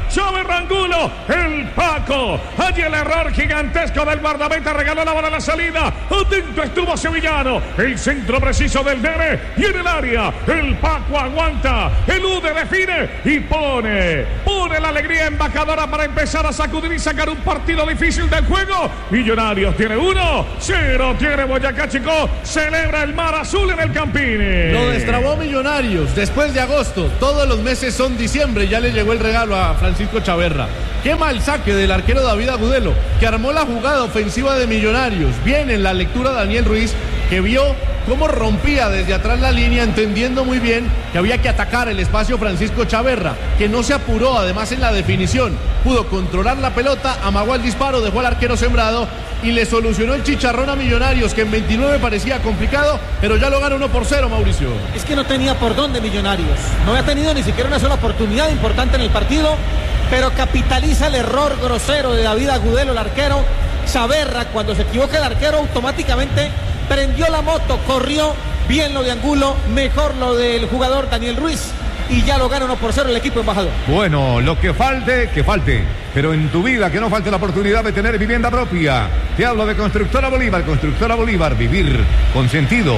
Chaverra Angulo, el Paco. Allí el error gigantesco del guardameta, regaló la bola a la salida. Atento estuvo Sevillano. El centro preciso del Nene y en el área. El Paco aguanta, elude, define y pone la alegría embajadora para empezar a sacudir y sacar un partido difícil del juego. Millonarios tiene 1-0, tiene Boyacá Chicó. Celebra el mar azul en el Campini. Lo destrabó Millonarios después de agosto. Todos los meses son diciembre. Ya le llegó el regalo a Francisco Chaverra. Qué mal saque del arquero David Agudelo, que armó la jugada ofensiva de Millonarios. Bien en la lectura Daniel Ruiz, que vio cómo rompía desde atrás la línea, entendiendo muy bien que había que atacar el espacio Francisco Chaverra, que no se apuró además en la definición. Pudo controlar la pelota, amagó el disparo, dejó al arquero sembrado y le solucionó el chicharrón a Millonarios, que en 29 parecía complicado, pero ya lo gana 1-0, Mauricio. Es que no tenía por dónde Millonarios. No había tenido ni siquiera una sola oportunidad importante en el partido, pero capitaliza el error grosero de David Agudelo, el arquero. Chaverra, cuando se equivoca el arquero, automáticamente prendió la moto, corrió bien lo de Angulo, mejor lo del jugador Daniel Ruiz, y ya lo gana 1-0 el equipo embajador. Bueno, lo que falte, pero en tu vida que no falte la oportunidad de tener vivienda propia. Te hablo de Constructora Bolívar, vivir con sentido.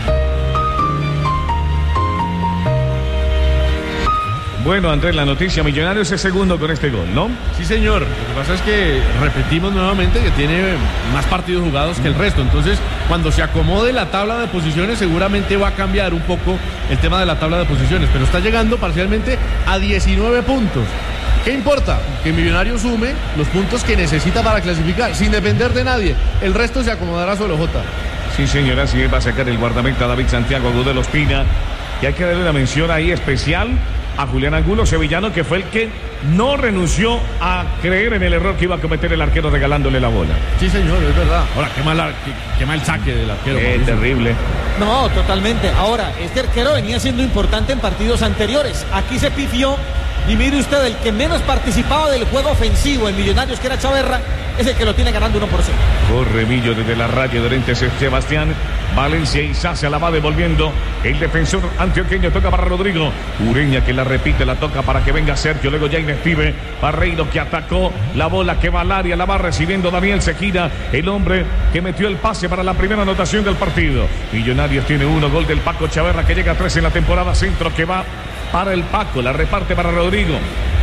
Bueno, Andrés, la noticia, Millonarios es segundo con este gol, ¿no? Sí, señor. Lo que pasa es que repetimos nuevamente que tiene más partidos jugados que el resto. Entonces, cuando se acomode la tabla de posiciones, seguramente va a cambiar un poco el tema de la tabla de posiciones. Pero está llegando parcialmente a 19 puntos. ¿Qué importa? Que Millonarios sume los puntos que necesita para clasificar, sin depender de nadie. El resto se acomodará solo Jota. Sí, señora, así va a sacar el guardameta David Santiago Agudelo Ospina. Y hay que darle una mención ahí especial a Julián Angulo, sevillano, que fue el que no renunció a creer en el error que iba a cometer el arquero regalándole la bola. Sí, señor, es verdad. Ahora, qué mal saque del arquero. Terrible. No, totalmente. Ahora, este arquero venía siendo importante en partidos anteriores. Aquí se pifió. Y mire usted, el que menos participaba del juego ofensivo en Millonarios, que era Chaverra, es el que lo tiene ganando 1-0. Corre Millo desde la raya de Oriente Sebastián. Valencia y Sacia la va devolviendo. El defensor antioqueño toca para Rodrigo. Ureña que la repite, la toca para que venga Sergio. Luego ya Inesptive. Barreiro que atacó. La bola que va al área, la va recibiendo Daniel Sequina, el hombre que metió el pase para la primera anotación del partido. Millonarios tiene 1, gol del Paco Chaverra, que llega a 3 en la temporada. Centro que va para el Paco, la reparte para Rodrigo.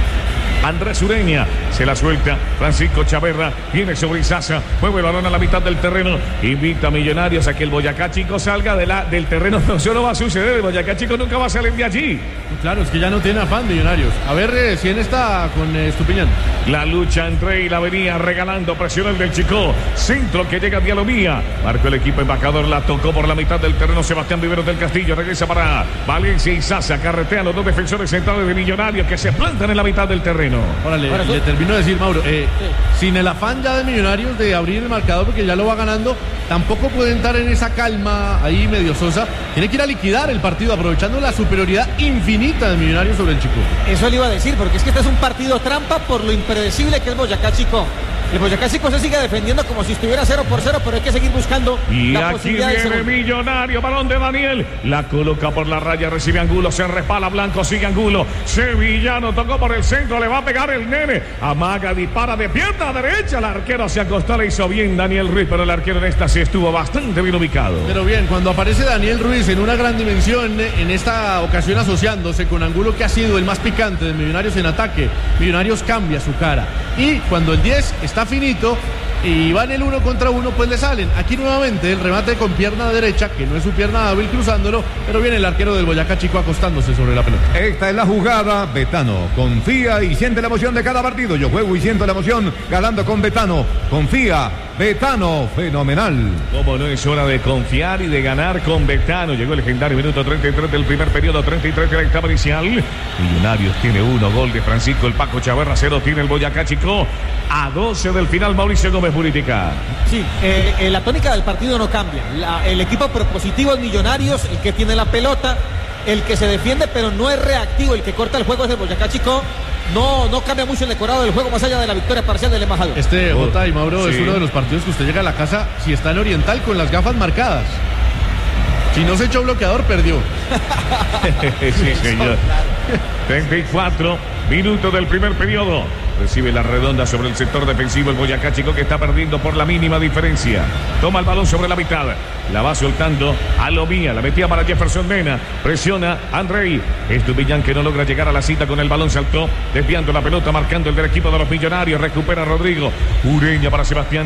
Andrés Ureña se la suelta. Francisco Chaverra viene sobre Izaza, mueve el balón a la mitad del terreno, invita a Millonarios a que el Boyacá Chico salga del terreno. No, eso no va a suceder. El Boyacá Chico nunca va a salir de allí. Claro, es que ya no tiene afán Millonarios. A ver si está con Estupiñán. La lucha entre y la venía regalando, presión el del Chico. Centro que llega a Dialomía. Marcó el equipo embajador, la tocó por la mitad del terreno Sebastián Viveros del Castillo. Regresa para Valencia y Izaza. Carretea los dos defensores centrales de Millonarios que se plantan en la mitad del terreno. Ahora le termino de decir, Mauro, sin el afán ya de Millonarios de abrir el marcador porque ya lo va ganando, tampoco puede entrar en esa calma ahí medio sosa. Tiene que ir a liquidar el partido aprovechando la superioridad infinita de Millonarios sobre el Chico. Eso le iba a decir, porque es que este es un partido trampa por lo impredecible que es Boyacá Chico. El Boyacá Chico se sigue defendiendo como si estuviera 0-0, pero hay que seguir buscando y la aquí posibilidad viene Millonario, balón de Daniel, la coloca por la raya, recibe Angulo, se respala Blanco, sigue Angulo, Sevillano tocó por el centro, le va a pegar el Nene, amaga, dispara de pierna derecha, el arquero se acostó, le hizo bien Daniel Ruiz, pero el arquero en esta sí estuvo bastante bien ubicado. Pero bien, cuando aparece Daniel Ruiz en una gran dimensión, en esta ocasión asociándose con Angulo, que ha sido el más picante de Millonarios en ataque, Millonarios cambia su cara, y cuando el 10 está finito y van el 1 contra 1, pues le salen. Aquí nuevamente el remate con pierna derecha, que no es su pierna hábil, cruzándolo, pero viene el arquero del Boyacá Chico acostándose sobre la pelota. Esta es la jugada. Betano confía y siente la emoción de cada partido. Yo juego y siento la emoción ganando con Betano. Confía, Betano, fenomenal. Como no es hora de confiar y de ganar con Betano. Llegó el legendario minuto 33 del primer periodo, 33 de la etapa inicial. Millonarios tiene 1, gol de Francisco el Paco Chaverra, 0 tiene el Boyacá Chico. A 12 del final, Mauricio Gómez Política. Sí, la tónica del partido no cambia. El equipo propositivo es Millonarios, el que tiene la pelota, el que se defiende pero no es reactivo, el que corta el juego es el Boyacá Chico. No cambia mucho el decorado del juego más allá de la victoria parcial del embajador. Jota y Mauro, sí, es uno de los partidos que usted llega a la casa si está en Oriental con las gafas marcadas. Si no se echó bloqueador, perdió. Sí, señor. 34 minutos del primer periodo. Recibe la redonda sobre el sector defensivo el Boyacá Chico, que está perdiendo por la mínima diferencia. Toma el balón sobre la mitad. La va soltando a Lomía. La metía para Jefferson Mena. Presiona Andrei. Estupiñán, que no logra llegar a la cita con el balón. Saltó desviando la pelota, marcando el del equipo de los Millonarios. Recupera Rodrigo. Ureña para Sebastián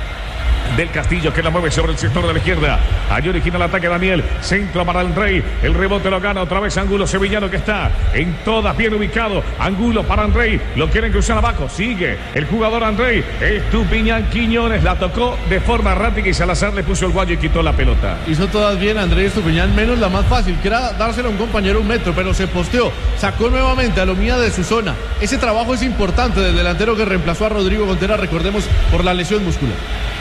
del Castillo, que la mueve sobre el sector de la izquierda. Allí origina el ataque Daniel. Centro para Andrei. El rebote lo gana otra vez Angulo Sevillano, que está en todas bien ubicado. Angulo para Andrei. Lo quieren cruzar abajo. Sigue el jugador Andrei. Estupiñán Quiñones la tocó de forma errática y Salazar le puso el guayo y quitó la pelota. Hizo todas bien Andrei Estupiñán, menos la más fácil, que era dársela a un compañero 1 metro, pero se posteó. Sacó nuevamente a Lomía de su zona. Ese trabajo es importante del delantero que reemplazó a Rodrigo Contreras, recordemos, por la lesión muscular.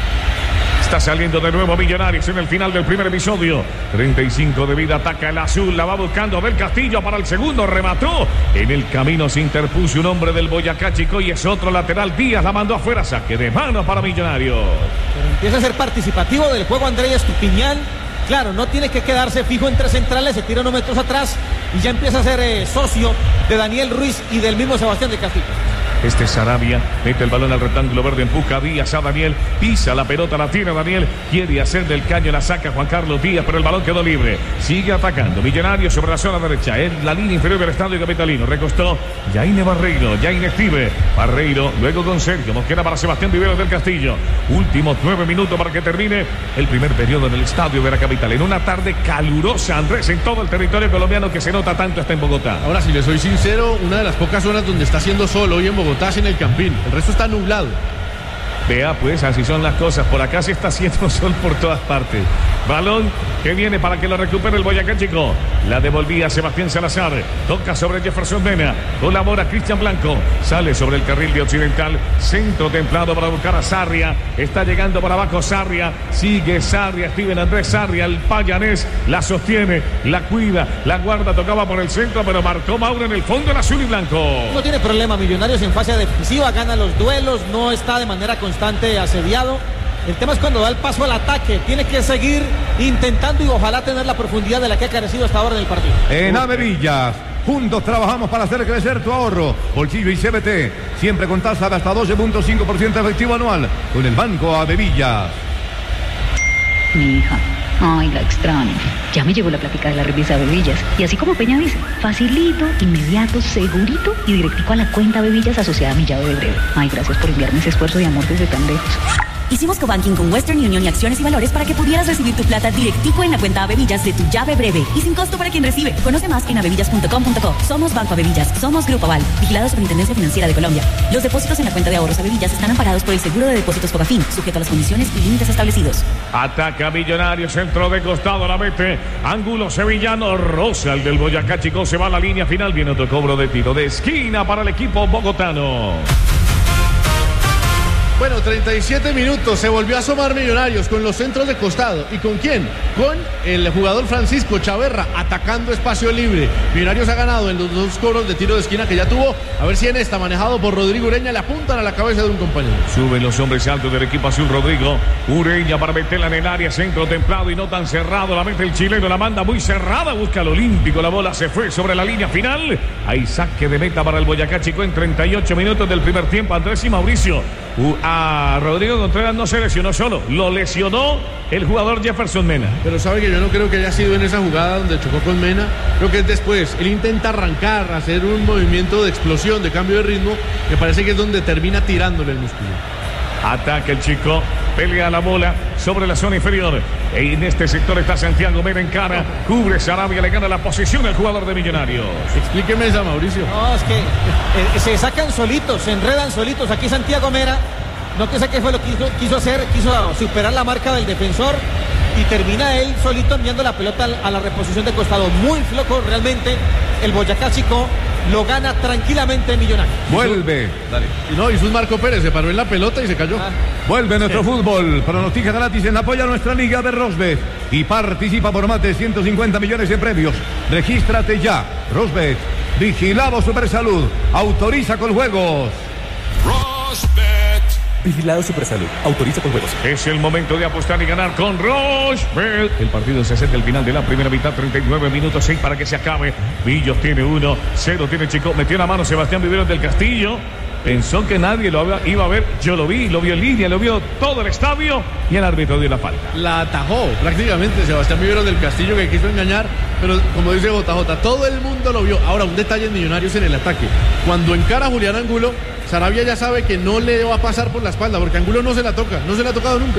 Está saliendo de nuevo Millonarios en el final del primer episodio. 35 de vida, ataca el azul, la va buscando del Castillo para el segundo, remató. En el camino se interpuso un hombre del Boyacá Chico y es otro lateral. Díaz la mandó afuera, saque de mano para Millonarios. Pero empieza a ser participativo del juego Andrei Estupiñán. Claro, no tiene que quedarse fijo entre centrales, se tira unos metros atrás y ya empieza a ser socio de Daniel Ruiz y del mismo Sebastián del Castillo. Este es Sarabia, mete el balón al rectángulo verde, empuja Díaz a Daniel, pisa la pelota, la tiene Daniel, quiere hacer del caño, la saca Juan Carlos Díaz, pero el balón quedó libre, sigue atacando, Millonarios sobre la zona derecha, en la línea inferior del estadio capitalino, recostó Yaine Barreiro, Yaine Estive, Barreiro, luego con Sergio Mosquera para Sebastián Viveros del Castillo, últimos 9 minutos para que termine el primer periodo en el estadio de la capital, en una tarde calurosa, Andrés, en todo el territorio colombiano que se nota tanto está en Bogotá. Ahora, si le soy sincero, una de las pocas zonas donde está haciendo sol hoy en Bogotá es en el Campín, el resto está nublado. Vea pues, así son las cosas. Por acá se está haciendo sol por todas partes. Balón que viene para que lo recupere el Boyacá Chico. La devolvía Sebastián Salazar. Toca sobre Jefferson Mena. Colabora Cristian Blanco. Sale sobre el carril de Occidental. Centro templado para buscar a Sarria. Está llegando por abajo Sarria. Sigue Sarria. Steven Andrés Sarria. El payanés la sostiene. La cuida. La guarda. Tocaba por el centro, pero marcó Mauro en el fondo el azul y blanco. No tiene problema Millonarios en fase defensiva. Gana los duelos. No está de manera constante asediado. El tema es cuando da el paso al ataque. Tiene que seguir intentando y ojalá tener la profundidad de la que ha carecido hasta ahora en el partido. En Avevillas, juntos trabajamos para hacer crecer tu ahorro. Bolsillo y CBT, siempre con tasa de hasta 12.5% efectivo anual. Con el Banco Avevillas. Mi hija, ay, la extraño. Ya me llegó la plática de la revista Avevillas. Y así como Peña dice, facilito, inmediato, segurito y directico a la cuenta Avevillas asociada a mi llave de breve. Ay, gracias por enviarme ese esfuerzo de amor desde tan lejos. Hicimos cobanking con Western Union y Acciones y Valores para que pudieras recibir tu plata directico en la cuenta Avevillas de tu llave breve y sin costo para quien recibe. Conoce más en avevillas.com.co. Somos Banco Avevillas, somos Grupo Aval, vigilado Superintendencia Financiera de Colombia. Los depósitos en la cuenta de ahorros Avevillas están amparados por el Seguro de Depósitos Fogafín, sujeto a las condiciones y límites establecidos. Ataca Millonarios, centro de costado, la mete Angulo Sevillano, rosa el del Boyacá Chico, se va a la línea final, viene otro cobro de tiro de esquina para el equipo bogotano. Bueno, 37 minutos, se volvió a asomar Millonarios con los centros de costado. ¿Y con quién? Con el jugador Francisco Chaverra, atacando espacio libre. Millonarios ha ganado en los 2 cobros de tiro de esquina que ya tuvo. A ver si en esta, manejado por Rodrigo Ureña, le apuntan a la cabeza de un compañero. Suben los hombres altos del equipo azul, Rodrigo Ureña para meterla en el área, centro templado y no tan cerrado. La mete el chileno, la manda muy cerrada, busca al olímpico, la bola se fue sobre la línea final. Hay saque de meta para el Boyacá Chico en 38 minutos del primer tiempo. Andrés y Mauricio. A Rodrigo Contreras no se lesionó solo, lo lesionó el jugador Jefferson Mena. Pero sabe que yo no creo que haya sido en esa jugada donde chocó con Mena. Creo que es después. Él intenta arrancar, hacer un movimiento de explosión, de cambio de ritmo. Me parece que es donde termina tirándole el músculo. Ataca el chico, pelea la bola sobre la zona inferior. En este sector está Santiago Mena en cara. Cubre Sarabia, le gana la posición al jugador de Millonarios. Explíqueme esa, Mauricio. No, es que se sacan solitos, se enredan solitos. Aquí Santiago Mena, no sé qué fue lo que quiso hacer, quiso superar la marca del defensor y termina él solito enviando la pelota a la reposición de costado. Muy flojo realmente el Boyacá Chico. Lo gana tranquilamente Millonarios. Vuelve. Dale. No, Jesús Marco Pérez se paró en la pelota y se cayó. Vuelve nuestro fútbol. Pronostica gratis en apoyo a nuestra liga de Rosbet y participa por más de 150 millones de premios. Regístrate ya. Rosbet, vigilado Supersalud. Autoriza con juegos. Rosbet, Vigilado Supersalud. Autoriza con juegos. Es el momento de apostar y ganar con Rochebet. El partido se acerca al final de la primera mitad, 39 minutos, 6 para que se acabe. Villos tiene 1, 0 tiene Chico. Metió la mano Sebastián Viveros del Castillo. Pensó que nadie lo iba a ver. Yo lo vi, lo vio en línea, lo vio todo el estadio y el árbitro dio la falta. La atajó prácticamente Sebastián Viveros del Castillo, que quiso engañar, pero como dice JJ, todo el mundo lo vio. Ahora, un detalle en Millonarios en el ataque. Cuando encara a Julián Angulo, Sarabia ya sabe que no le va a pasar por la espalda, porque Angulo no se la toca, no se la ha tocado nunca.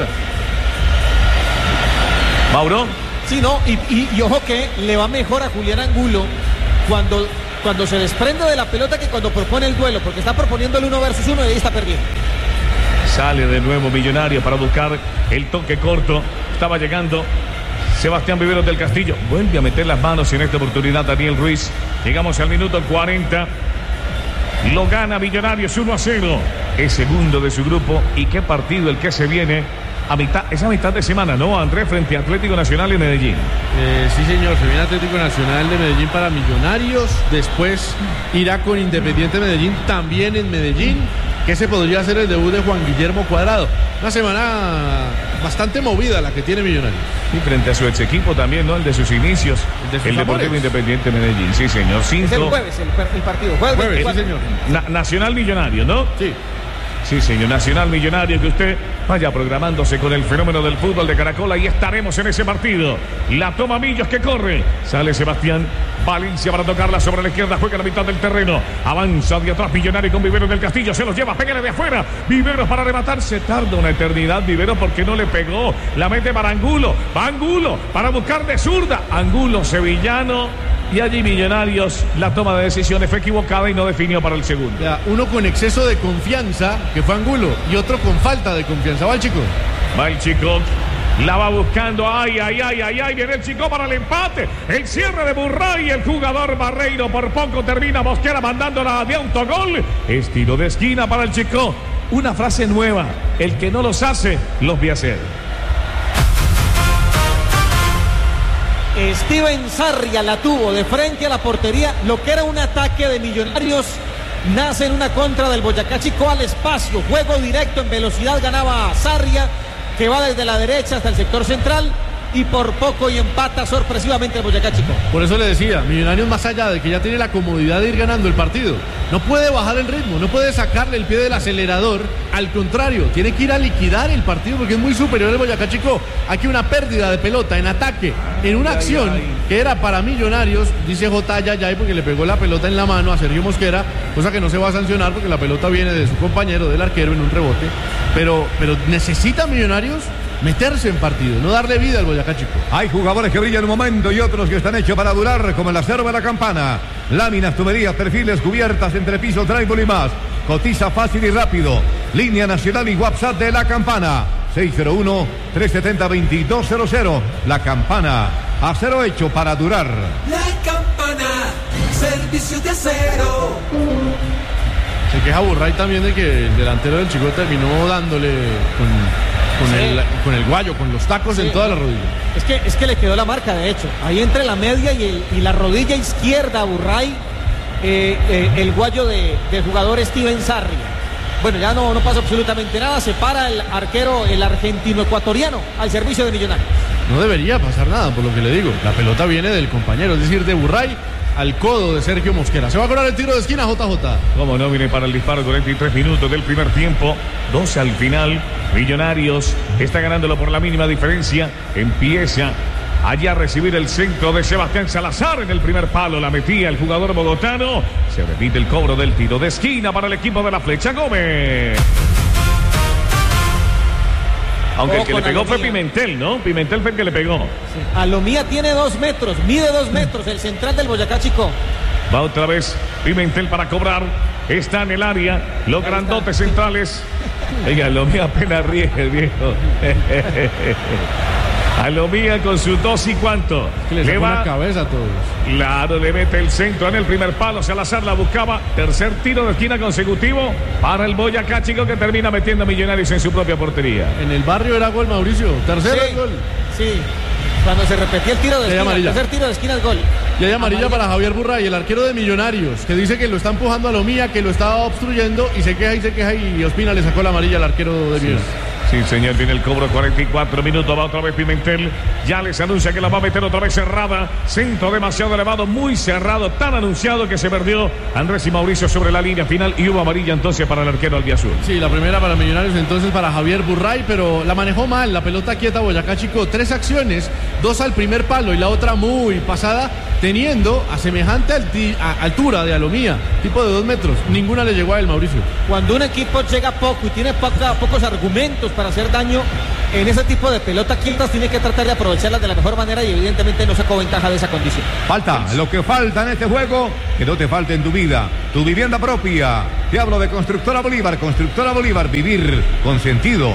Mauro. Sí, no, y ojo que le va mejor a Julián Angulo cuando se desprende de la pelota que cuando propone el duelo, porque está proponiendo el 1 versus 1 y ahí está perdiendo. Sale de nuevo Millonario para buscar el toque corto. Estaba llegando Sebastián Viveros del Castillo. Vuelve a meter las manos en esta oportunidad Daniel Ruiz. Llegamos al minuto 40. Lo gana Millonarios 1-0. Es segundo de su grupo. Y qué partido el que se viene esa mitad de semana, ¿no, Andrés? Frente a Atlético Nacional y Medellín. Sí, señor, se viene Atlético Nacional de Medellín para Millonarios. Después irá con Independiente Medellín, también en Medellín, que ese podría ser el debut de Juan Guillermo Cuadrado. Una semana bastante movida la que tiene Millonarios. Y frente a su ex equipo también, ¿no? El de sus inicios, el Deportivo Independiente Medellín. Sí, señor. 5. Es el jueves el partido. Jueves, sí, señor. Nacional Millonario, ¿no? Sí. Sí, señor, Nacional Millonario, que usted vaya programándose con el fenómeno del fútbol de Caracol. Ahí estaremos en ese partido. La toma Millos que corre. Sale Sebastián Valencia para tocarla sobre la izquierda. Juega la mitad del terreno. Avanza de atrás Millonario con Viveros del Castillo. Se los lleva, pégale de afuera. Viveros para rematarse. Tarda una eternidad Viveros porque no le pegó. La mete para Angulo. Va Angulo para buscar de zurda. Angulo sevillano. Y allí Millonarios, la toma de decisiones fue equivocada y no definió para el segundo. Ya, uno con exceso de confianza, que fue Angulo, y otro con falta de confianza. Va el Chico. Va el Chico. La va buscando. Ay. Viene el Chico para el empate. El cierre de Burray. El jugador Barreiro por poco termina. Mosquera mandándola de autogol. Es tiro de esquina para el Chico. Una frase nueva. El que no los hace, los ve hacer. Steven Sarria la tuvo de frente a la portería. Lo que era un ataque de Millonarios nace en una contra del Boyacá Chico al espacio. Juego directo en velocidad ganaba Sarria, que va desde la derecha hasta el sector central. Y por poco y empata sorpresivamente el Boyacá Chico. Por eso le decía, Millonarios, más allá de que ya tiene la comodidad de ir ganando el partido, no puede bajar el ritmo, no puede sacarle el pie del acelerador. Al contrario, tiene que ir a liquidar el partido porque es muy superior el Boyacá Chico. Aquí una pérdida de pelota en ataque, en una acción que era para Millonarios, dice J. Yayay, porque le pegó la pelota en la mano a Sergio Mosquera, cosa que no se va a sancionar porque la pelota viene de su compañero, del arquero, en un rebote. Pero necesita Millonarios meterse en partido, no darle vida al Boyacá Chico. Hay jugadores que brillan un momento y otros que están hechos para durar, como el acero de la Campana. Láminas, tuberías, perfiles, cubiertas, entrepisos, drywall y más. Cotiza fácil y rápido. Línea nacional y WhatsApp de la Campana. 601-370-2200. La Campana. Acero hecho para durar. La Campana. Servicio de acero. Se queja Burray también de que el delantero del Chico terminó dándole con el guayo, con los tacos en toda la rodilla. Es que le quedó la marca, de hecho. Ahí entre la media y la rodilla izquierda, Burray, el guayo del jugador Steven Sarria. Bueno, ya no pasa absolutamente nada. Se para el arquero, el argentino-ecuatoriano, al servicio de Millonarios. No debería pasar nada, por lo que le digo. La pelota viene del compañero, es decir, de Burray al codo de Sergio Mosquera. Se va a cobrar el tiro de esquina, JJ. Cómo no, viene para el disparo, 43 minutos del primer tiempo, 12 al final. Millonarios está ganándolo por la mínima diferencia. Empieza allá a recibir el centro de Sebastián Salazar en el primer palo. La metía el jugador bogotano. Se repite el cobro del tiro de esquina para el equipo de la Flecha Gómez. Aunque el que le pegó fue Pimentel, ¿no? Pimentel fue el que le pegó. Sí. Alomía tiene 2 metros, mide 2 metros, el central del Boyacá Chico. Va otra vez Pimentel para cobrar. Está en el área, los grandotes centrales. Oiga, Alomía apenas ríe, el viejo. Alomía con sus 2 y cuánto. Le va la cabeza a todos. Claro, le mete el centro en el primer palo. Salazar la buscaba. Tercer tiro de esquina consecutivo para el Boyacá Chico, que termina metiendo a Millonarios en su propia portería. En el barrio era gol, Mauricio. Tercer gol. Sí, cuando se repetía el tiro de esquina. El tercer tiro de esquina es gol. Y hay amarilla para Javier Burray, el arquero de Millonarios, que dice que lo está empujando a Lomía, que lo está obstruyendo y se queja y Ospina le sacó la amarilla al arquero de Millonarios. Sí, señor, viene el cobro, 44 minutos, va otra vez Pimentel, ya les anuncia que la va a meter otra vez cerrada, centro demasiado elevado, muy cerrado, tan anunciado que se perdió Andrés y Mauricio sobre la línea final y hubo amarilla entonces para el arquero albiazul. Sí, la primera para Millonarios, entonces para Javier Burray, pero la manejó mal, la pelota quieta Boyacá Chico, 3 acciones, 2 al primer palo y la otra muy pasada, teniendo a semejante altura de Alomía, tipo de 2 metros, ninguna le llegó a él, Mauricio. Cuando un equipo llega poco y tiene pocos argumentos para hacer daño en ese tipo de pelotas quietas, tiene que tratar de aprovecharlas de la mejor manera y evidentemente no sacó ventaja de esa condición. Falta, lo que falta en este juego, que no te falte en tu vida, tu vivienda propia. Te hablo de Constructora Bolívar, vivir con sentido.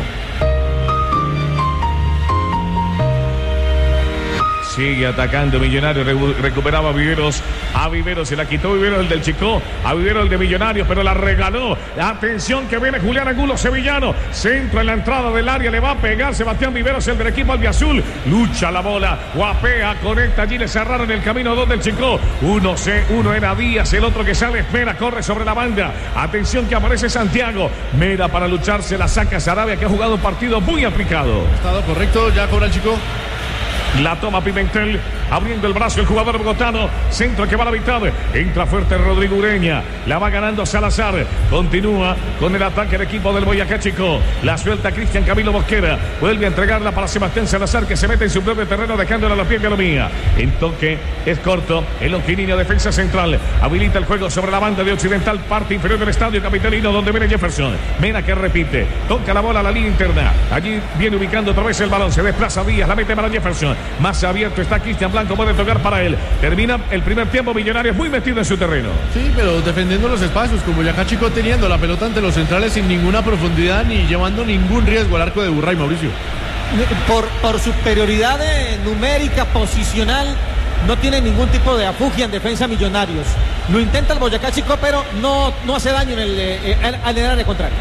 Sigue atacando Millonarios, recuperaba a Viveros se la quitó Viveros el del Chicó, a Viveros el de Millonarios, pero la regaló. Atención que viene Julián Angulo, sevillano, centro en la entrada del área, le va a pegar Sebastián Viveros, el del equipo albiazul, lucha la bola, guapea, conecta, allí le cerraron el camino 2 del Chicó, uno era Díaz, el otro que sale, Mera, corre sobre la banda, atención que aparece Santiago, Mera para luchar, se la saca Sarabia, que ha jugado un partido muy aplicado. Estado correcto, ya cobra el Chico. La toma Pimentel, abriendo el brazo el jugador bogotano, centro que va a la mitad, entra fuerte Rodrigo Ureña, la va ganando Salazar, continúa con el ataque el equipo del Boyacá Chico, la suelta Cristian Camilo Mosquera, vuelve a entregarla para Sebastián Salazar, que se mete en su propio terreno dejándola a los pies de Alomía, en toque es corto, el longiníneo defensa central, habilita el juego sobre la banda de Occidental, parte inferior del estadio capitalino donde viene Jefferson, Mena que repite, toca la bola a la línea interna, allí viene ubicando otra vez el balón, se desplaza Díaz, la mete para Jefferson, más abierto está Cristian Blanco, puede tocar para él. Termina el primer tiempo, Millonarios muy metido en su terreno. Sí, pero defendiendo los espacios, con Boyacá Chico teniendo la pelota ante los centrales sin ninguna profundidad ni llevando ningún riesgo al arco de Burray, Mauricio. Por superioridad numérica, posicional, no tiene ningún tipo de afugia en defensa Millonarios. Lo intenta el Boyacá Chico, pero no hace daño al área contraria.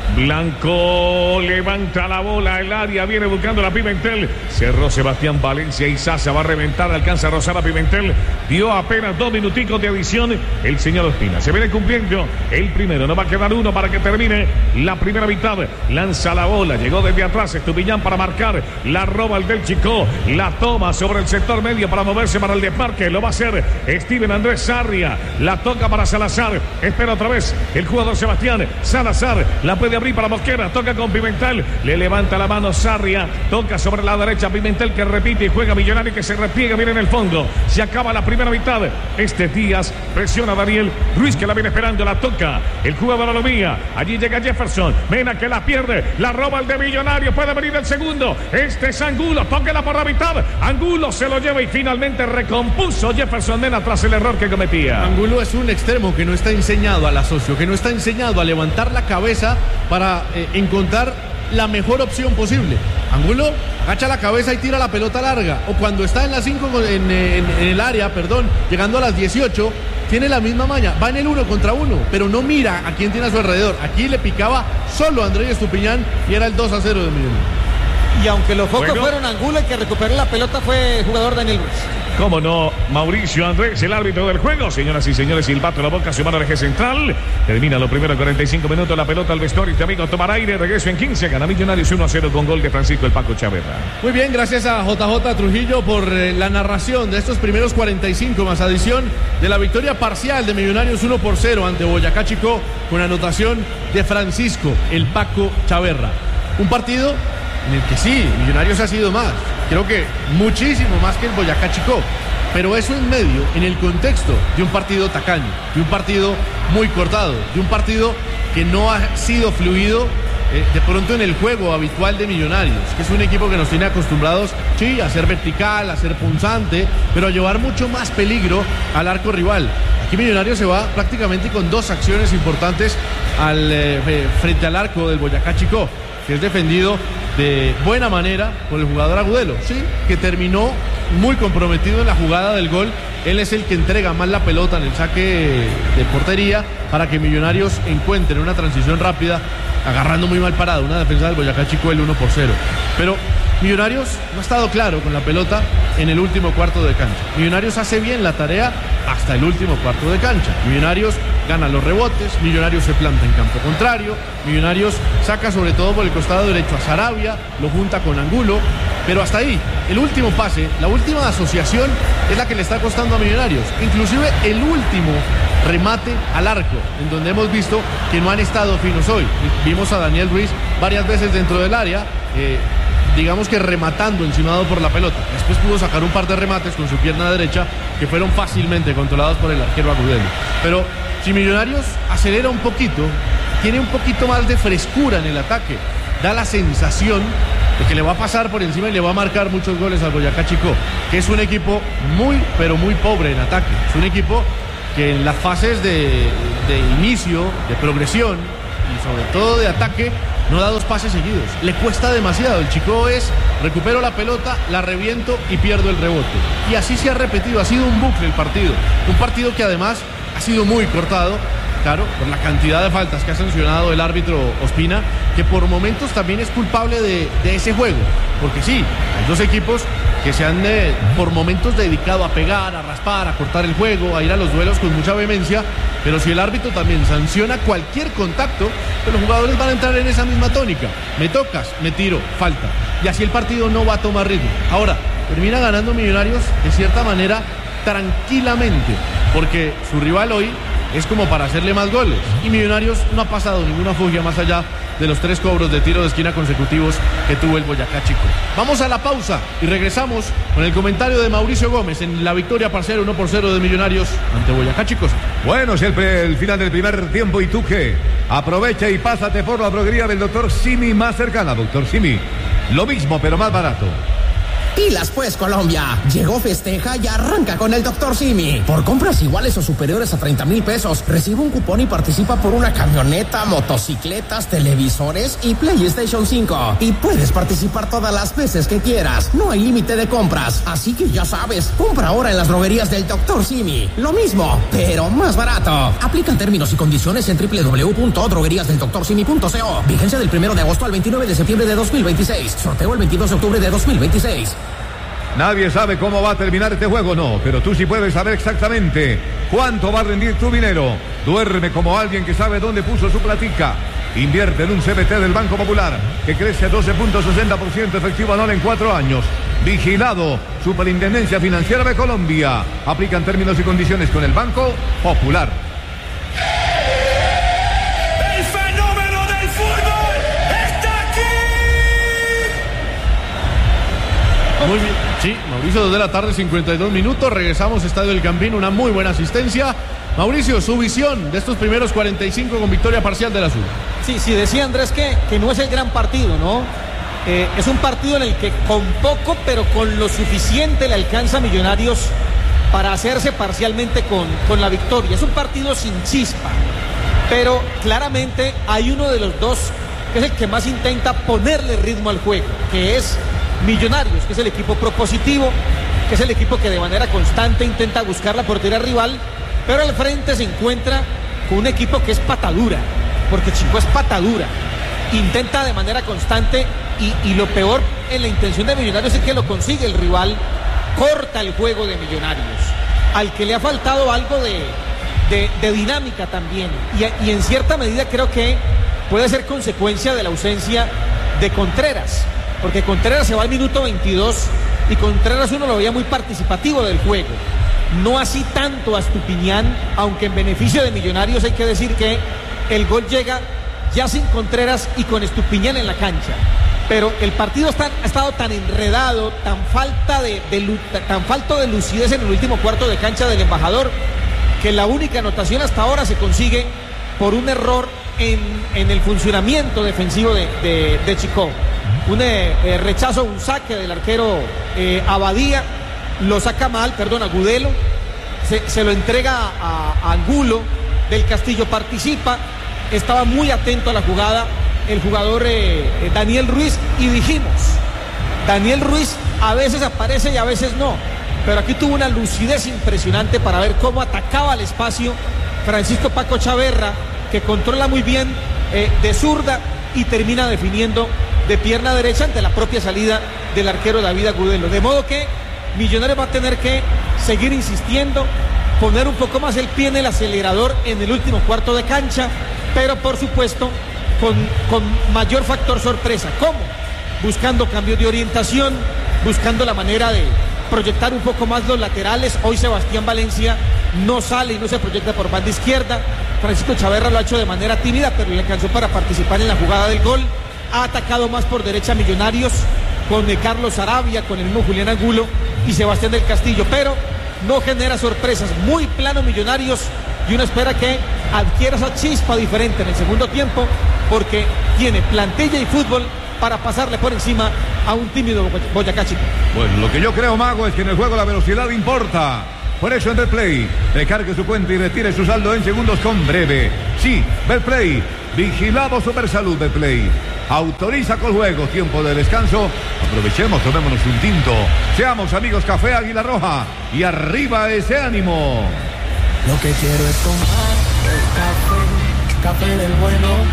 Blanco levanta la bola, el área viene buscando la Pimentel. Cerró Sebastián Valencia y Sasa va a reventar, alcanza a rozar a Pimentel. Dio apenas 2 minuticos de adición el señor Ospina. Se viene cumpliendo el primero, no va a quedar uno para que termine la primera mitad. Lanza la bola, llegó desde atrás Estupiñán para marcar, la roba el del Chico, la toma sobre el sector medio para moverse para el desmarque. Lo va a hacer Steven Andrés Sarria, la toca para Salazar, espera otra vez el jugador Sebastián Salazar, la puede abrir para Mosquera, toca con Pimentel, le levanta la mano Sarria, toca sobre la derecha Pimentel que repite y juega Millonario que se repliega, viene en el fondo, se acaba la primera mitad, Díaz presiona a Daniel Ruiz que la viene esperando, la toca el jugador Alomía, allí llega Jefferson, Mena que la pierde, la roba el de Millonario, puede venir el segundo, es Angulo, tóquela por la mitad, Angulo se lo lleva y finalmente recompuso Jefferson Mena tras el error que cometía. Angulo es un extremo que no está enseñado al asocio, que no está enseñado a levantar la cabeza para encontrar la mejor opción posible. Angulo agacha la cabeza y tira la pelota larga, o cuando está en las 5 en el área, llegando a las 18, tiene la misma maña, va en el 1 contra 1, pero no mira a quién tiene a su alrededor. Aquí le picaba solo a Andrés Estupiñán y era el 2-0 de Millonarios. Y aunque los focos fueron Angulo, el que recuperó la pelota fue el jugador Daniel Ruiz. Cómo no, Mauricio Andrés, el árbitro del juego. Señoras y señores, silbato en la boca, su mano al eje central. Termina los primeros 45 minutos, la pelota al vestuario. Este amigo tomar aire, regreso en 15. Gana Millonarios 1-0 con gol de Francisco el Paco Chaverra. Muy bien, gracias a JJ Trujillo por la narración de estos primeros 45 más adición de la victoria parcial de Millonarios 1-0 ante Boyacá Chico con anotación de Francisco el Paco Chaverra. Un partido en el que sí, Millonarios ha sido más, creo que muchísimo más que el Boyacá Chico, pero eso en medio, en el contexto de un partido tacaño, de un partido muy cortado, de un partido que no ha sido fluido de pronto en el juego habitual de Millonarios, que es un equipo que nos tiene acostumbrados, sí, a ser vertical, a ser punzante, pero a llevar mucho más peligro al arco rival. Aquí Millonarios se va prácticamente con 2 acciones importantes frente al arco del Boyacá Chico, que es defendido de buena manera por el jugador Agudelo, sí, que terminó muy comprometido en la jugada del gol. Él es el que entrega más la pelota en el saque de portería para que Millonarios encuentren una transición rápida, agarrando muy mal parado una defensa del Boyacá Chico el 1-0. Pero Millonarios no ha estado claro con la pelota en el último cuarto de cancha. Millonarios hace bien la tarea hasta el último cuarto de cancha. Millonarios gana los rebotes, Millonarios se planta en campo contrario, Millonarios saca sobre todo por el costado derecho a Sarabia, lo junta con Angulo, pero hasta ahí, el último pase, la última asociación es la que le está costando a Millonarios, inclusive el último remate al arco, en donde hemos visto que no han estado finos hoy. Vimos a Daniel Ruiz varias veces dentro del área, digamos que rematando encimado por la pelota. Después pudo sacar un par de remates con su pierna derecha que fueron fácilmente controlados por el arquero Agudelo. Pero si Millonarios acelera un poquito, tiene un poquito más de frescura en el ataque, da la sensación de que le va a pasar por encima y le va a marcar muchos goles al Boyacá Chicó, que es un equipo muy, pero muy pobre en ataque. Es un equipo que en las fases de inicio, de progresión y sobre todo de ataque, no da 2 pases seguidos, le cuesta demasiado. El Chicó es, recupero la pelota, la reviento y pierdo el rebote. Y así se ha repetido, ha sido un bucle el partido. Un partido que además ha sido muy cortado, claro, por la cantidad de faltas que ha sancionado el árbitro Ospina, que por momentos también es culpable de ese juego. Porque sí, hay 2 equipos que se han por momentos dedicado a pegar, a raspar, a cortar el juego, a ir a los duelos con mucha vehemencia, pero si el árbitro también sanciona cualquier contacto, pues los jugadores van a entrar en esa misma tónica. Me tocas, me tiro, falta. Y así el partido no va a tomar ritmo. Ahora, termina ganando Millonarios de cierta manera tranquilamente, porque su rival hoy es como para hacerle más goles. Y Millonarios no ha pasado ninguna fugia más allá de los 3 cobros de tiro de esquina consecutivos que tuvo el Boyacá Chicó. Vamos a la pausa y regresamos con el comentario de Mauricio Gómez en la victoria parcial 1-0 de Millonarios ante Boyacá Chicó. Bueno, siempre el final del primer tiempo. ¿Y tú qué? Aprovecha y pásate por la droguería del Dr. Simi más cercana. Dr. Simi, lo mismo pero más barato. Pilas pues, Colombia. Llegó Festeja y arranca con el Dr. Simi. Por compras iguales o superiores a 30,000 pesos, recibe un cupón y participa por una camioneta, motocicletas, televisores y PlayStation 5. Y puedes participar todas las veces que quieras. No hay límite de compras. Así que ya sabes, compra ahora en las droguerías del Dr. Simi. Lo mismo, pero más barato. Aplican términos y condiciones en www.drogueríasdeldoctorsimi.co. Vigencia del 1 de agosto al 29 de septiembre de 2026. Sorteo el 22 de octubre de 2026. Nadie sabe cómo va a terminar este juego, no, pero tú sí puedes saber exactamente cuánto va a rendir tu dinero. Duerme como alguien que sabe dónde puso su platica. Invierte en un CBT del Banco Popular que crece 12.60% efectivo anual en 4 años. Vigilado, Superintendencia Financiera de Colombia. Aplican términos y condiciones con el Banco Popular. ¡El fenómeno del fútbol está aquí! Muy bien, sí, Mauricio, 2 de la tarde, 52 minutos. Regresamos, Estadio El Campín, una muy buena asistencia. Mauricio, su visión de estos primeros 45 con victoria parcial del Azul. Sí, decía Andrés que no es el gran partido, ¿no? Es un partido en el que con poco, pero con lo suficiente le alcanza a Millonarios para hacerse parcialmente con la victoria. Es un partido sin chispa, pero claramente hay uno de los dos que es el que más intenta ponerle ritmo al juego, que es Millonarios, que es el equipo propositivo, que es el equipo que de manera constante intenta buscar la portería rival, pero al frente se encuentra con un equipo que es patadura, porque Chicó es patadura, intenta de manera constante y lo peor en la intención de Millonarios es que lo consigue el rival, corta el juego de Millonarios, al que le ha faltado algo de dinámica también, y en cierta medida creo que puede ser consecuencia de la ausencia de Contreras, porque Contreras se va al minuto 22 y Contreras uno lo veía muy participativo del juego, no así tanto a Estupiñán, aunque en beneficio de Millonarios hay que decir que el gol llega ya sin Contreras y con Estupiñán en la cancha, pero el partido ha estado tan enredado, tan falto de lucidez en el último cuarto de cancha del Embajador, que la única anotación hasta ahora se consigue por un error en el funcionamiento defensivo de Chicó. Un rechazo, un saque del arquero Abadía, lo saca mal, Agudelo, se lo entrega a Angulo, del Castillo participa, estaba muy atento a la jugada el jugador Daniel Ruiz, y dijimos, Daniel Ruiz a veces aparece y a veces no, pero aquí tuvo una lucidez impresionante para ver cómo atacaba al espacio Francisco Paco Chaverra, que controla muy bien de zurda y termina definiendo de pierna derecha ante la propia salida del arquero David Agudelo. De modo que Millonarios va a tener que seguir insistiendo, poner un poco más el pie en el acelerador en el último cuarto de cancha, pero por supuesto con mayor factor sorpresa. ¿Cómo? Buscando cambios de orientación, buscando la manera de proyectar un poco más los laterales. Hoy Sebastián Valencia no sale y no se proyecta por banda izquierda. Francisco Chaverra lo ha hecho de manera tímida, pero le alcanzó para participar en la jugada del gol. Ha atacado más por derecha Millonarios con Carlos Arabia, con el mismo Julián Angulo y Sebastián del Castillo, pero no genera sorpresas. Muy plano Millonarios, y uno espera que adquiera esa chispa diferente en el segundo tiempo, porque tiene plantilla y fútbol para pasarle por encima a un tímido Boyacá Chico. Bueno, lo que yo creo, Mago, es que en el juego la velocidad importa. Por eso en Betplay, recargue su cuenta y retire su saldo en segundos con Breve. Sí, Betplay, vigilado Supersalud. Betplay autoriza con juego, tiempo de descanso. Aprovechemos, tomémonos un tinto. Seamos amigos Café Águila Roja y arriba ese ánimo. Lo que quiero es tomar café del bueno.